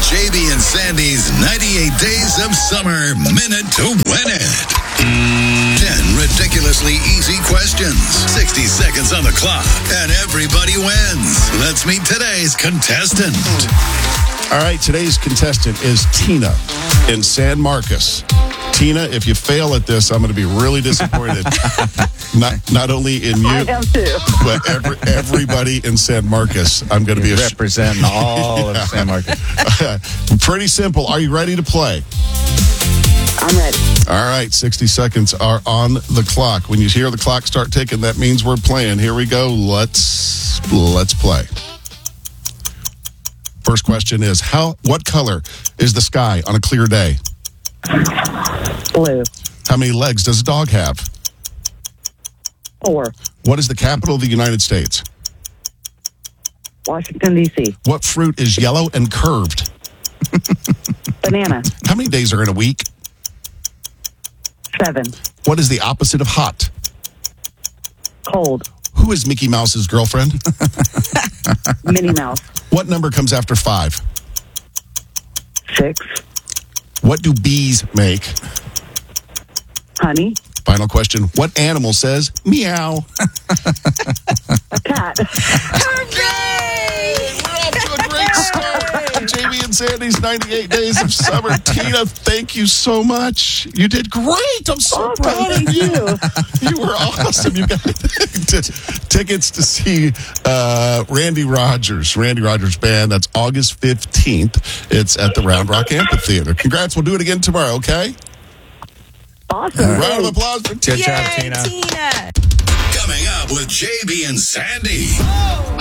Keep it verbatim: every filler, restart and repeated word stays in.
J B and Sandy's ninety-eight Days of Summer Minute to Win It. ten ridiculously easy questions, sixty seconds on the clock, and everybody wins. Let's meet today's contestant. All right, today's contestant is Tina in San Marcos. Tina, if you fail at this, I'm going to be really disappointed. not not only in you, I am too. but every, everybody in San Marcos. I'm going to be a represent all Yeah. of San Marcos. Pretty simple. Are you ready to play? I'm ready. All right, sixty seconds are on the clock. When you hear the clock start ticking, that means we're playing. Here we go. Let's let's play. First question is, how what color is the sky on a clear day? Blue. How many legs does a dog have? Four. What is the capital of the United States? Washington, D C What fruit is yellow and curved? Banana. How many days are in a week? Seven. What is the opposite of hot? Cold. Who is Mickey Mouse's girlfriend? Minnie Mouse. What number comes after five? Six. What do bees make? Honey. Final question. What animal says meow? A cat. Okay! We're off to a great start. Jamie and Sandy's ninety-eight Days of Summer. Tina, thank you so much. You did great. I'm so Awesome. proud of Thank you. you. You were awesome. You got t- tickets to see uh, Randy Rogers, Randy Rogers Band. That's August fifteenth. It's at the Round Rock Amphitheater. Congrats. We'll do it again tomorrow, okay? Awesome. Round of applause for Good job, Yay, Tina. Tina. Coming up with J B and Sandy.